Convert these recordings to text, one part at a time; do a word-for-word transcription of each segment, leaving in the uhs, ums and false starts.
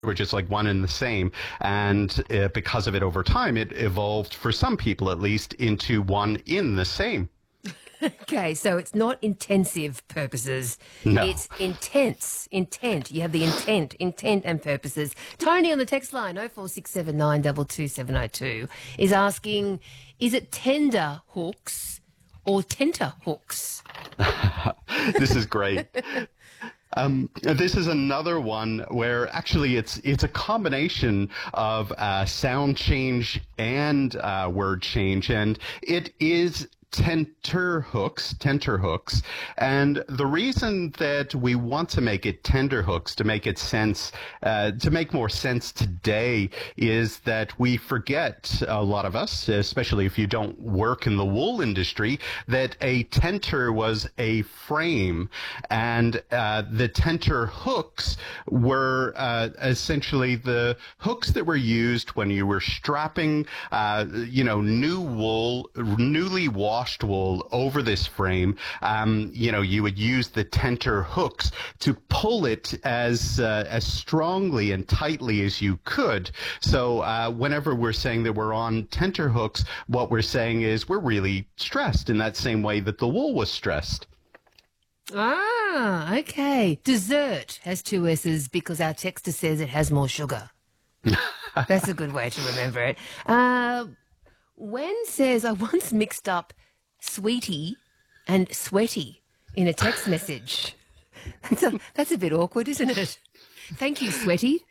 were just like one and the same. And uh, because of it over time, it evolved, for some people at least, into one in the same. Okay, so it's not intensive purposes. No. It's intense, intent. You have the intent, intent and purposes. Tony on the text line, oh four six seven nine two two seven oh two, is asking, is it tender hooks or tenter hooks? This is great. Um, this is another one where actually it's it's a combination of uh, sound change and uh, word change, and it is tenter hooks, tenter hooks. And the reason that we want to make it tender hooks, to make it sense, uh, to make more sense today, is that we forget, a lot of us, especially if you don't work in the wool industry, that a tenter was a frame, and uh, the tenter hooks were uh, essentially the hooks that were used when you were strapping, uh, you know, new wool, newly washed wool over this frame. Um, you know, you would use the tenter hooks to pull it as uh, as strongly and tightly as you could. So uh, whenever we're saying that we're on tenter hooks, what we're saying is we're really stressed in that same way that the wool was stressed. Ah, okay. Dessert has two S's because our texter says it has more sugar. That's a good way to remember it. Uh, Wen says, I once mixed up sweetie and sweaty in a text message. That's a, that's a bit awkward, isn't it? Thank you, sweaty.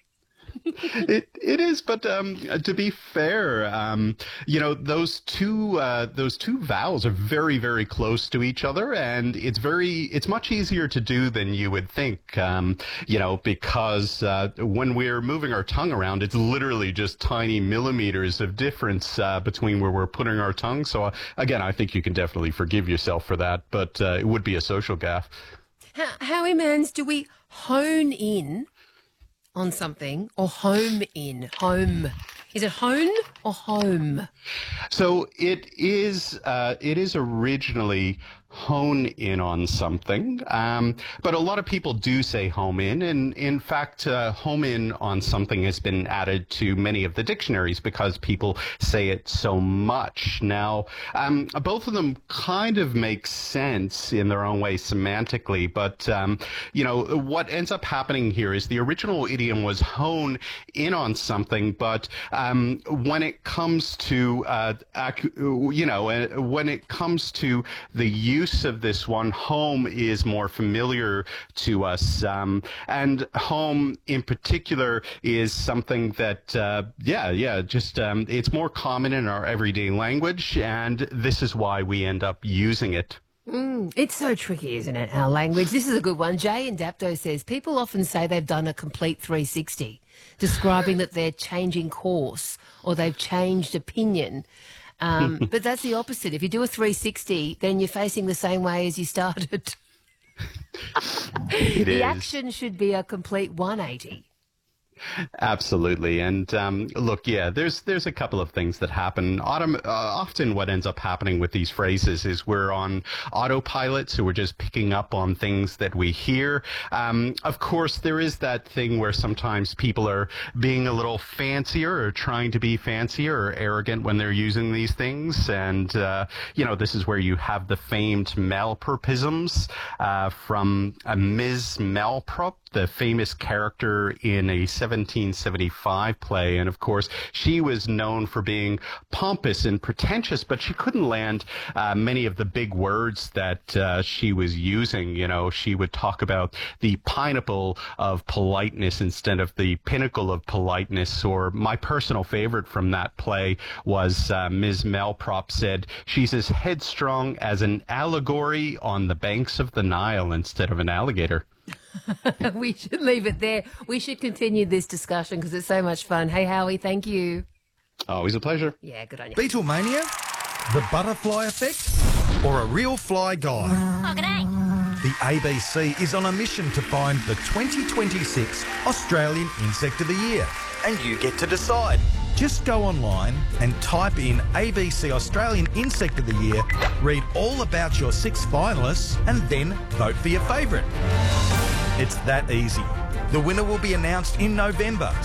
It it is, but um, to be fair, um, you know, those two uh, those two vowels are very very close to each other, and it's very it's much easier to do than you would think. Um, you know, because uh, when we're moving our tongue around, it's literally just tiny millimeters of difference uh, between where we're putting our tongue. So uh, again, I think you can definitely forgive yourself for that, but uh, it would be a social gaffe. How, how Mans, do we hone in on something or home in? Home. Is it hone or home? So it is uh, it is originally hone in on something, um, but a lot of people do say home in, and in fact, uh, home in on something has been added to many of the dictionaries because people say it so much. Now, um, both of them kind of make sense in their own way semantically, but um, you know, what ends up happening here is the original idiom was hone in on something, but um, when it comes to uh, ac- you know, uh, when it comes to the use use of this one, home is more familiar to us. Um, and home in particular is something that, uh, yeah, yeah, just um, it's more common in our everyday language, and this is why we end up using it. Mm, it's so tricky, isn't it, our language? This is a good one. Jay in Dapto says, people often say they've done a complete three sixty, describing that they're changing course or they've changed opinion. Um, but that's the opposite. If you do a three sixty, then you're facing the same way as you started. It the is. action should be a complete one eighty. Absolutely. And um, look, yeah, there's there's a couple of things that happen. Autom- uh, often what ends up happening with these phrases is we're on autopilot, so we're just picking up on things that we hear. Um, of course, there is that thing where sometimes people are being a little fancier or trying to be fancier or arrogant when they're using these things. And, uh, you know, this is where you have the famed Malpropisms uh, from uh, Miz Malprop, the famous character in a seventeen seventy-five play. And of course, she was known for being pompous and pretentious, but she couldn't land uh, many of the big words that uh, she was using. You know, she would talk about the pineapple of politeness instead of the pinnacle of politeness. Or my personal favorite from that play was uh, Miz Malprop said, she's as headstrong as an allegory on the banks of the Nile instead of an alligator. We should leave it there. We should continue this discussion because it's so much fun. Hey, Howie, thank you. Always a pleasure. Yeah, good on you. Beatlemania, the butterfly effect, or a real fly guy? Oh, g'day. The A B C is on a mission to find the twenty twenty-six Australian Insect of the Year, and you get to decide. Just go online and type in A B C Australian Insect of the Year, read all about your six finalists, and then vote for your favourite. It's that easy. The winner will be announced in November,